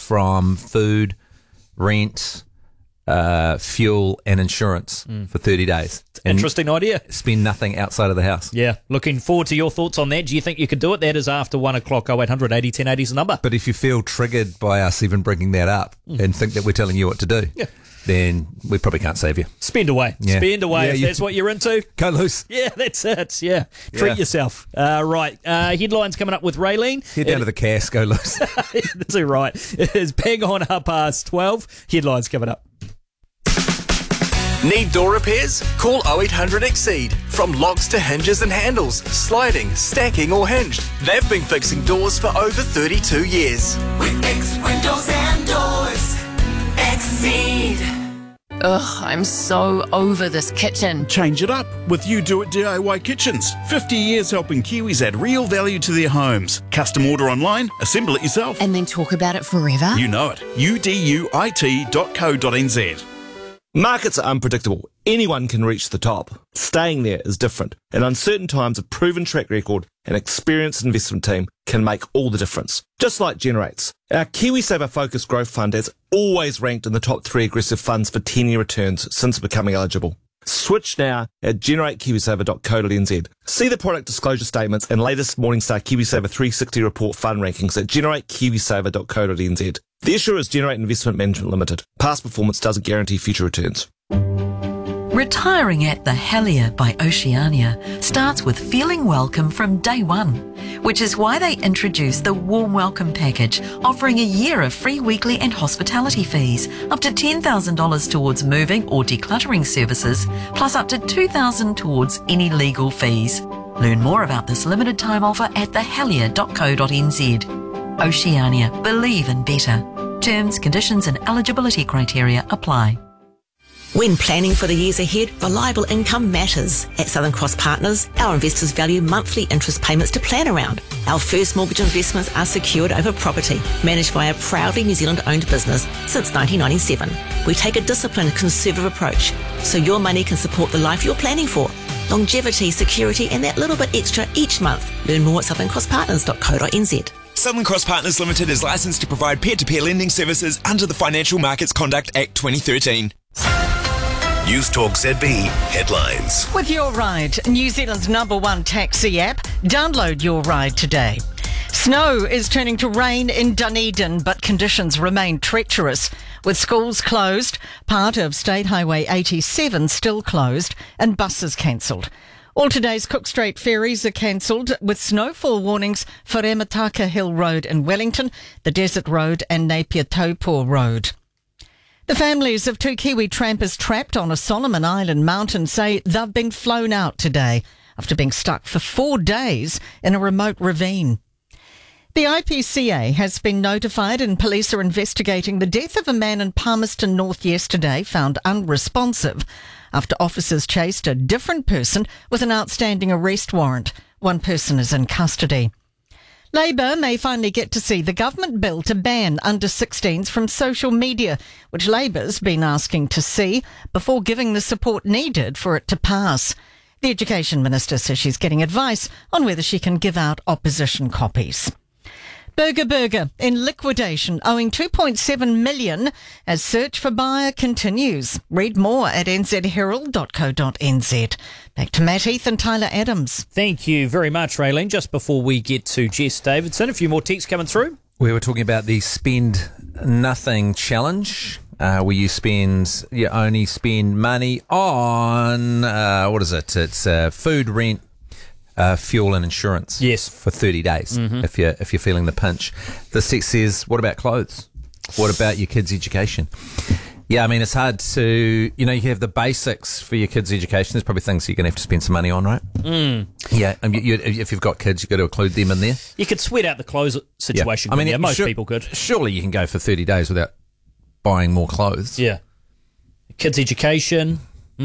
from food, rent, fuel and insurance for 30 days. Interesting idea. Spend nothing outside of the house. Yeah, looking forward to your thoughts on that. Do you think you could do it? That is after 1 o'clock. 0800 80 1080 is the number. But if you feel triggered by us even bringing that up and think that we're telling you what to do, then we probably can't save you. Spend away. Yeah. Spend away if Yeah, that's what you're into. Go loose. Yeah, that's it. Yeah. Treat yourself. Right. Headlines coming up with Raylene. Head down to the cash, go loose. That's all right. It is bang on 12:30. Headlines coming up. Need door repairs? Call 0800 Exceed. From locks to hinges and handles, sliding, stacking or hinged. They've been fixing doors for over 32 years. We fix windows and doors. Exceed. Ugh, I'm so over this kitchen. Change it up with You Do It DIY Kitchens. 50 years helping Kiwis add real value to their homes. Custom order online, assemble it yourself. And then talk about it forever? You know it. uduit.co.nz. Markets are unpredictable. Anyone can reach the top. Staying there is different. In uncertain times, a proven track record and experienced investment team can make all the difference. Just like Generates. Our KiwiSaver Focus Growth Fund has always ranked in the top 3 aggressive funds for 10-year returns since becoming eligible. Switch now at generatekiwisaver.co.nz. See the product disclosure statements and latest Morningstar KiwiSaver 360 report fund rankings at generatekiwisaver.co.nz. The issuer is Generate Investment Management Limited. Past performance doesn't guarantee future returns. Retiring at the Helier by Oceania starts with feeling welcome from day one, which is why they introduced the Warm Welcome Package, offering a year of free weekly and hospitality fees, up to $10,000 towards moving or decluttering services, plus up to $2,000 towards any legal fees. Learn more about this limited time offer at thehelier.co.nz. Oceania, believe in better. Terms, conditions and eligibility criteria apply. When planning for the years ahead, reliable income matters. At Southern Cross Partners, our investors value monthly interest payments to plan around. Our first mortgage investments are secured over property, managed by a proudly New Zealand-owned business since 1997. We take a disciplined, conservative approach, so your money can support the life you're planning for. Longevity, security, and that little bit extra each month. Learn more at southerncrosspartners.co.nz. Southern Cross Partners Limited is licensed to provide peer-to-peer lending services under the Financial Markets Conduct Act 2013. News Talk ZB headlines. With Your Ride, New Zealand's #1 taxi app, download Your Ride today. Snow is turning to rain in Dunedin, but conditions remain treacherous. With schools closed, part of State Highway 87 still closed, and buses cancelled. All today's Cook Strait ferries are cancelled, with snowfall warnings for Remataka Hill Road in Wellington, the Desert Road and Napier Taupo Road. The families of 2 Kiwi trampers trapped on a Solomon Island mountain say they've been flown out today after being stuck for 4 days in a remote ravine. The IPCA has been notified and police are investigating the death of a man in Palmerston North yesterday, found unresponsive after officers chased a different person with an outstanding arrest warrant. 1 person is in custody. Labour may finally get to see the government bill to ban under-16s from social media, which Labour's been asking to see before giving the support needed for it to pass. The Education Minister says she's getting advice on whether she can give out opposition copies. Burger in liquidation, owing $2.7 million as search for buyer continues. Read more at nzherald.co.nz. Back to Matt Heath and Tyler Adams. Thank you very much, Raylene. Just before we get to Jess Davidson, a few more texts coming through. We were talking about the Spend Nothing Challenge, where you only spend money on, It's food, rent, fuel and insurance. Yes. For 30 days, if you're feeling the pinch. The text says, what about clothes? What about your kids' education? Yeah, I mean, it's hard to, you have the basics for your kids' education. There's probably things you're going to have to spend some money on, right? Yeah, if you've got kids, you've got to include them in there. You could sweat out the clothes situation. Yeah. I mean, most people could. Surely you can go for 30 days without buying more clothes. Yeah. Kids' education,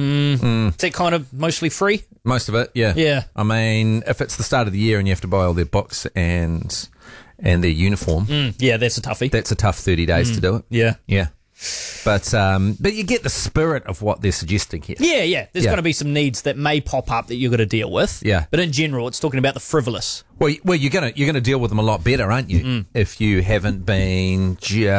is that kind of mostly free? Most of it, yeah. Yeah. I mean, if it's the start of the year and you have to buy all their books and their uniform. Yeah, that's a toughie. That's a tough 30 days to do it. Yeah. Yeah. But you get the spirit of what they're suggesting here. Yeah. There's going to be some needs that may pop up that you've got to deal with. Yeah. But in general, it's talking about the frivolous. Well, you're going to deal with them a lot better, aren't you? If you haven't been